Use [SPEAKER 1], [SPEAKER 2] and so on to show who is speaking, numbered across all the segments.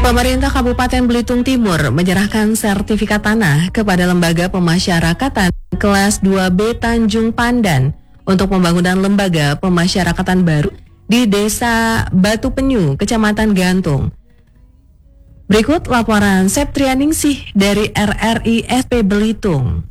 [SPEAKER 1] Pemerintah Kabupaten Belitung Timur menyerahkan sertifikat tanah kepada Lembaga Pemasyarakatan kelas 2B Tanjung Pandan untuk pembangunan lembaga pemasyarakatan baru di Desa Batu Penyu, Kecamatan Gantung. Berikut laporan Septrianingsih dari RRI SP Belitung.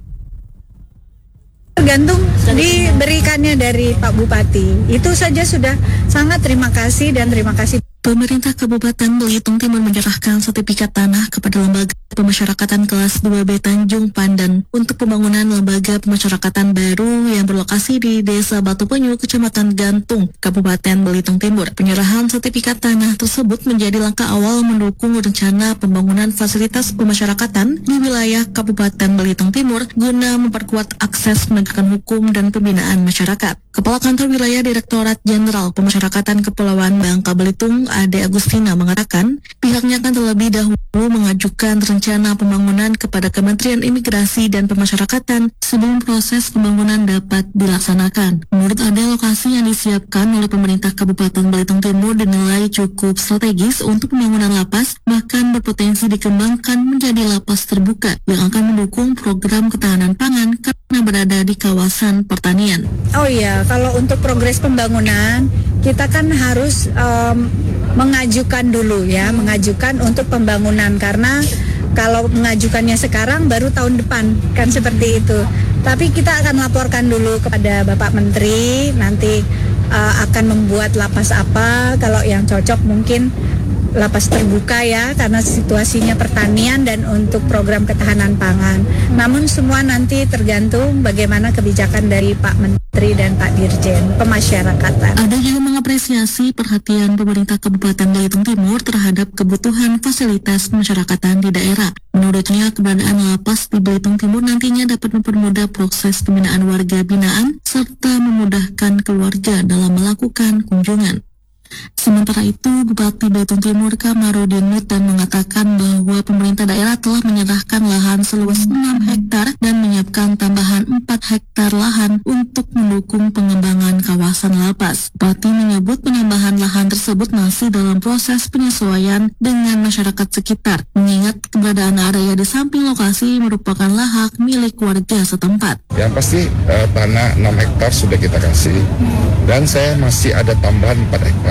[SPEAKER 2] Tergantung diberikannya dari Pak Bupati. Itu saja sudah sangat terima kasih dan terima kasih.
[SPEAKER 3] Pemerintah Kabupaten Belitung Timur menyerahkan sertifikat tanah kepada Lembaga Pemasyarakatan kelas 2B Tanjung Pandan untuk pembangunan lembaga pemasyarakatan baru yang berlokasi di Desa Batu Penyu, Kecamatan Gantung, Kabupaten Belitung Timur. Penyerahan sertifikat tanah tersebut menjadi langkah awal mendukung rencana pembangunan fasilitas pemasyarakatan di wilayah Kabupaten Belitung Timur guna memperkuat akses penegakan hukum dan pembinaan masyarakat. Kepala Kantor Wilayah Direktorat Jenderal Pemasyarakatan Kepulauan Bangka Belitung, Ade Agustina, mengatakan pihaknya akan terlebih dahulu mengajukan rencana pembangunan kepada Kementerian Imigrasi dan Pemasyarakatan sebelum proses pembangunan dapat dilaksanakan. Menurut Ade, lokasi yang disiapkan oleh pemerintah Kabupaten Belitung Timur dinilai cukup strategis untuk pembangunan lapas, bahkan berpotensi dikembangkan menjadi lapas terbuka yang akan mendukung program ketahanan pangan karena berada di kawasan pertanian.
[SPEAKER 2] Oh iya, kalau untuk progres pembangunan kita kan harus mengajukan dulu ya, mengajukan untuk pembangunan, karena kalau mengajukannya sekarang baru tahun depan kan seperti itu. Tapi kita akan laporkan dulu kepada Bapak Menteri, nanti akan membuat lapas apa, kalau yang cocok mungkin lapas terbuka ya, karena situasinya pertanian dan untuk program ketahanan pangan. Namun semua nanti tergantung bagaimana kebijakan dari Pak Menteri dan Pak Dirjen Pemasyarakatan.
[SPEAKER 3] Ada juga mengapresiasi perhatian pemerintah Kabupaten Belitung Timur terhadap kebutuhan fasilitas pemasyarakatan di daerah. Menurutnya, keberadaan lapas di Belitung Timur nantinya dapat mempermudah proses pembinaan warga binaan serta memudahkan keluarga dalam melakukan kunjungan. Sementara itu, Bupati Belitung Timur Kamarudin Nutan mengatakan bahwa pemerintah daerah telah menyerahkan lahan seluas 6 hektar dan menyiapkan tambahan 4 hektar lahan untuk mendukung pengembangan kawasan lapas. Bupati menyebut penambahan lahan tersebut masih dalam proses penyesuaian dengan masyarakat sekitar, mengingat keberadaan area di samping lokasi merupakan hak milik warga setempat.
[SPEAKER 4] Yang pasti tanah 6 hektar sudah kita kasih dan saya masih ada tambahan 4 hektar.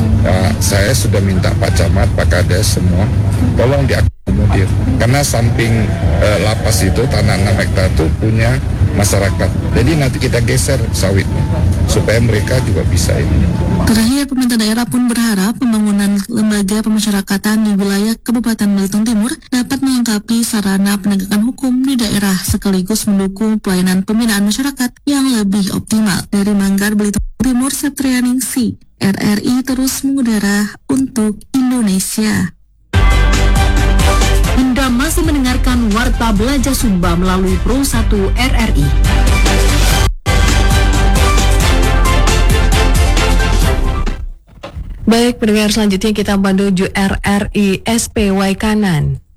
[SPEAKER 4] Saya sudah minta Pak Camat, Pak Kades semua tolong diakomodir karena samping lapas itu tanah 6 hektar itu punya masyarakat. Jadi nanti kita geser sawitnya supaya mereka juga bisa ini.
[SPEAKER 3] Terakhir, pemerintah daerah pun berharap pembangunan lembaga pemasyarakatan di wilayah Kabupaten Belitung Timur dapat melengkapi sarana penegakan hukum di daerah sekaligus mendukung pelayanan pembinaan masyarakat yang lebih optimal. Dari Manggar, Belitung Timur, Septrianingsih, RRI terus mengudara untuk Indonesia.
[SPEAKER 5] Anda masih mendengarkan Warta Belajar Sumba melalui Pro 1 RRI.
[SPEAKER 1] Baik, pendengar, selanjutnya kita menuju RRI SP Waikanan.